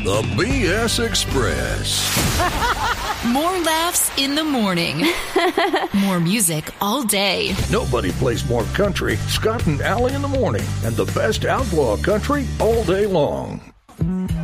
The BS Express. More laughs in the morning. More music all day. Nobody plays more country. Scott and Allie in the morning. And the best outlaw country all day long.